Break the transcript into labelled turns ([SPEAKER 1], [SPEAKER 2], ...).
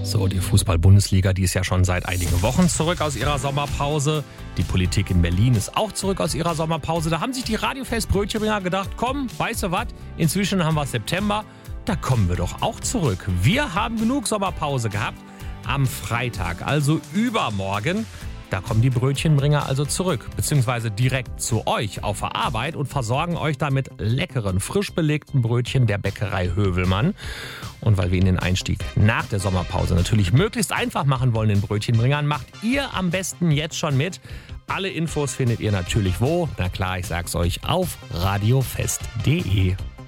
[SPEAKER 1] So, die Fußball-Bundesliga, die ist ja schon seit einigen Wochen zurück aus ihrer Sommerpause. Die Politik in Berlin ist auch zurück aus ihrer Sommerpause. Da haben sich die Radiofest-Brötchenbringer gedacht, komm, weißt du was, inzwischen haben wir September, da kommen wir doch auch zurück. Wir haben genug Sommerpause gehabt. Am Freitag, also übermorgen, da kommen die Brötchenbringer also zurück, beziehungsweise direkt zu euch auf der Arbeit und versorgen euch da mit leckeren, frisch belegten Brötchen der Bäckerei Hövelmann. Und weil wir Ihnen den Einstieg nach der Sommerpause natürlich möglichst einfach machen wollen, den Brötchenbringern, macht ihr am besten jetzt schon mit. Alle Infos findet ihr natürlich wo? Na klar, ich sag's euch, auf radiofest.de.